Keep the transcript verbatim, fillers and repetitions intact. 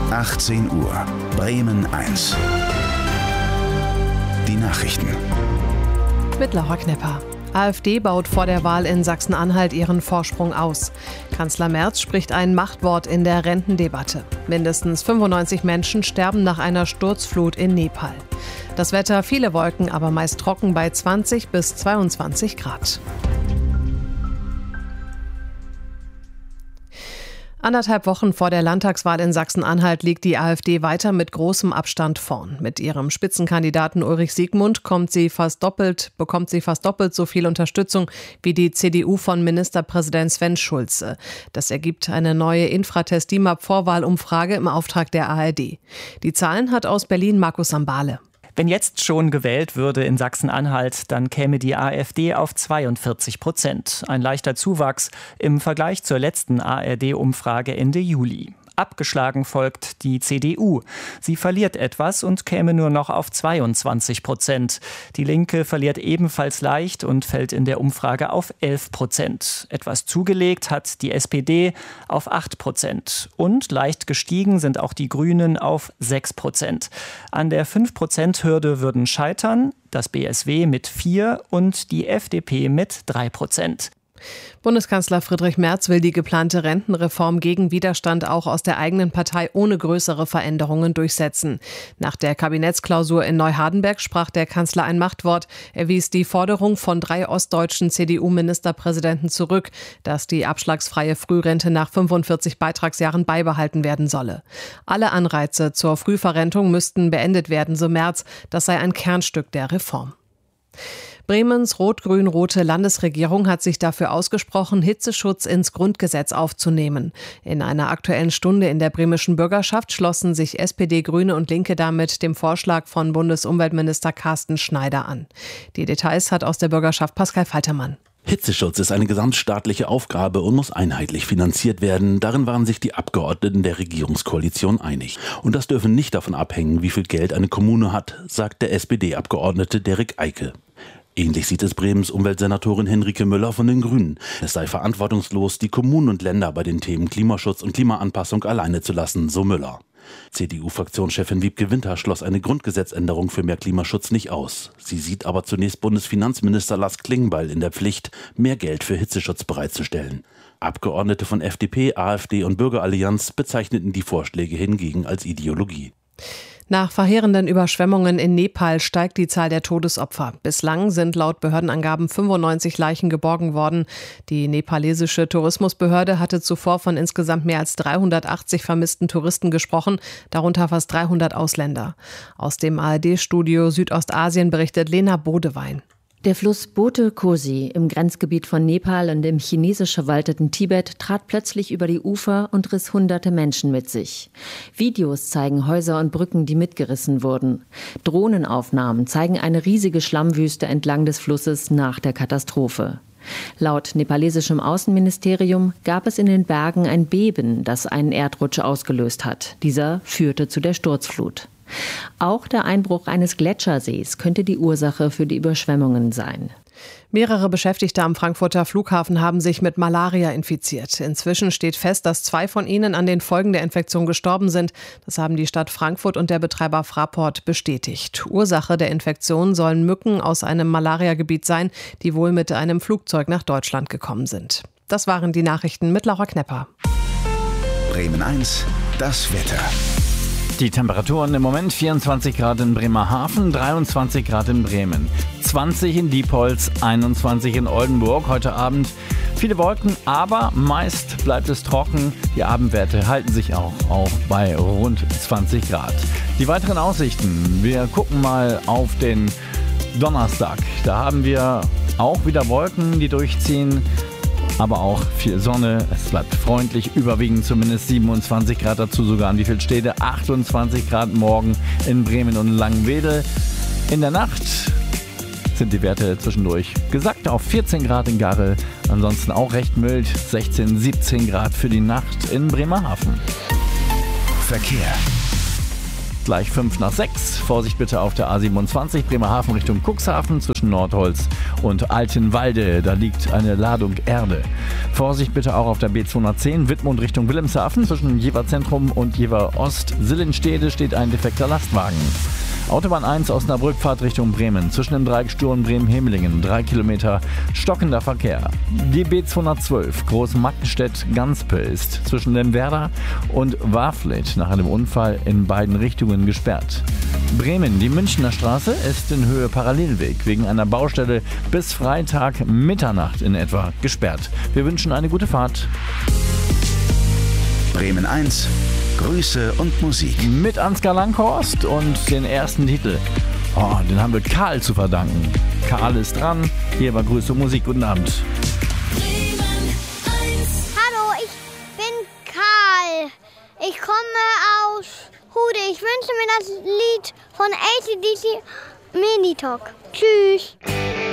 achtzehn Uhr, Bremen eins. Die Nachrichten. Mit Laura Knepper. AfD baut vor der Wahl in Sachsen-Anhalt ihren Vorsprung aus. Kanzler Merz spricht ein Machtwort in der Rentendebatte. Mindestens fünfundneunzig Menschen sterben nach einer Sturzflut in Nepal. Das Wetter, viele Wolken, aber meist trocken bei zwanzig bis zweiundzwanzig Grad. Anderthalb Wochen vor der Landtagswahl in Sachsen-Anhalt liegt die AfD weiter mit großem Abstand vorn. Mit ihrem Spitzenkandidaten Ulrich Siegmund kommt sie fast doppelt, bekommt sie fast doppelt so viel Unterstützung wie die C D U von Ministerpräsident Sven Schulze. Das ergibt eine neue Infratest-D I M A P-Vorwahlumfrage im Auftrag der A R D. Die Zahlen hat aus Berlin Markus Sambale. Wenn jetzt schon gewählt würde in Sachsen-Anhalt, dann käme die AfD auf zweiundvierzig Prozent. Ein leichter Zuwachs im Vergleich zur letzten A R D-Umfrage Ende Juli. Abgeschlagen folgt die C D U. Sie verliert etwas und käme nur noch auf zweiundzwanzig Prozent. Die Linke verliert ebenfalls leicht und fällt in der Umfrage auf elf Prozent. Etwas zugelegt hat die S P D auf acht Prozent. Und leicht gestiegen sind auch die Grünen auf sechs Prozent. An der fünf Prozent Hürde würden scheitern das B S W mit vier und die F D P mit drei Prozent. Bundeskanzler Friedrich Merz will die geplante Rentenreform gegen Widerstand auch aus der eigenen Partei ohne größere Veränderungen durchsetzen. Nach der Kabinettsklausur in Neuhardenberg sprach der Kanzler ein Machtwort. Er wies die Forderung von drei ostdeutschen C D U-Ministerpräsidenten zurück, dass die abschlagsfreie Frührente nach fünfundvierzig Beitragsjahren beibehalten werden solle. Alle Anreize zur Frühverrentung müssten beendet werden, so Merz. Das sei ein Kernstück der Reform. Bremens rot-grün-rote Landesregierung hat sich dafür ausgesprochen, Hitzeschutz ins Grundgesetz aufzunehmen. In einer aktuellen Stunde in der bremischen Bürgerschaft schlossen sich S P D, Grüne und Linke damit dem Vorschlag von Bundesumweltminister Carsten Schneider an. Die Details hat aus der Bürgerschaft Pascal Faltermann. Hitzeschutz ist eine gesamtstaatliche Aufgabe und muss einheitlich finanziert werden. Darin waren sich die Abgeordneten der Regierungskoalition einig. Und das dürfe nicht davon abhängen, wie viel Geld eine Kommune hat, sagt der S P D-Abgeordnete Derek Eike. Ähnlich sieht es Bremens Umweltsenatorin Henrike Müller von den Grünen. Es sei verantwortungslos, die Kommunen und Länder bei den Themen Klimaschutz und Klimaanpassung alleine zu lassen, so Müller. C D U-Fraktionschefin Wiebke Winter schloss eine Grundgesetzänderung für mehr Klimaschutz nicht aus. Sie sieht aber zunächst Bundesfinanzminister Lars Klingbeil in der Pflicht, mehr Geld für Hitzeschutz bereitzustellen. Abgeordnete von F D P, AfD und Bürgerallianz bezeichneten die Vorschläge hingegen als Ideologie. Nach verheerenden Überschwemmungen in Nepal steigt die Zahl der Todesopfer. Bislang sind laut Behördenangaben fünfundneunzig Leichen geborgen worden. Die nepalesische Tourismusbehörde hatte zuvor von insgesamt mehr als dreihundertachtzig vermissten Touristen gesprochen, darunter fast dreihundert Ausländer. Aus dem A R D-Studio Südostasien berichtet Lena Bodewein. Der Fluss Bote Kosi im Grenzgebiet von Nepal und im chinesisch verwalteten Tibet trat plötzlich über die Ufer und riss hunderte Menschen mit sich. Videos zeigen Häuser und Brücken, die mitgerissen wurden. Drohnenaufnahmen zeigen eine riesige Schlammwüste entlang des Flusses nach der Katastrophe. Laut nepalesischem Außenministerium gab es in den Bergen ein Beben, das einen Erdrutsch ausgelöst hat. Dieser führte zu der Sturzflut. Auch der Einbruch eines Gletschersees könnte die Ursache für die Überschwemmungen sein. Mehrere Beschäftigte am Frankfurter Flughafen haben sich mit Malaria infiziert. Inzwischen steht fest, dass zwei von ihnen an den Folgen der Infektion gestorben sind. Das haben die Stadt Frankfurt und der Betreiber Fraport bestätigt. Ursache der Infektion sollen Mücken aus einem Malariagebiet sein, die wohl mit einem Flugzeug nach Deutschland gekommen sind. Das waren die Nachrichten mit Laura Knepper. Bremen eins, das Wetter. Die Temperaturen im Moment vierundzwanzig Grad in Bremerhaven, dreiundzwanzig Grad in Bremen, zwanzig in Diepholz, einundzwanzig in Oldenburg. Heute Abend viele Wolken, aber meist bleibt es trocken. Die Abendwerte halten sich auch, auch bei rund zwanzig Grad. Die weiteren Aussichten, wir gucken mal auf den Donnerstag. Da haben wir auch wieder Wolken, die durchziehen. Aber auch viel Sonne, es bleibt freundlich, überwiegend zumindest siebenundzwanzig Grad, dazu sogar an wie viel Städte, achtundzwanzig Grad morgen in Bremen und Langenwedel. In der Nacht sind die Werte zwischendurch gesackt auf vierzehn Grad in Garrel, ansonsten auch recht mild, sechzehn, siebzehn Grad für die Nacht in Bremerhaven. Verkehr. Gleich fünf nach sechs. Vorsicht bitte auf der A siebenundzwanzig Bremerhaven Richtung Cuxhaven zwischen Nordholz und Altenwalde. Da liegt eine Ladung Erde. Vorsicht bitte auch auf der B zweihundertzehn, Wittmund Richtung Wilhelmshaven. Zwischen Jever Zentrum und Jever Ost Sillenstede steht ein defekter Lastwagen. Autobahn eins Osnabrück, Fahrt Richtung Bremen. Zwischen dem Dreieck Sturm Bremen-Hemelingen, drei Kilometer stockender Verkehr. Die B zweihundertzwölf Großmarktenstedt-Ganspe ist zwischen Lemwerder und Warfleth nach einem Unfall in beiden Richtungen gesperrt. Bremen, die Münchner Straße ist in Höhe Parallelweg wegen einer Baustelle bis Freitag Mitternacht in etwa gesperrt. Wir wünschen eine gute Fahrt. Bremen eins, Grüße und Musik. Mit Ansgar Langhorst und den ersten Titel. Oh, den haben wir Karl zu verdanken. Karl ist dran. Hier war Grüße und Musik. Guten Abend. Hallo, ich bin Karl. Ich komme aus Hude. Ich wünsche mir das Lied von A C D C Minitalk. Tschüss.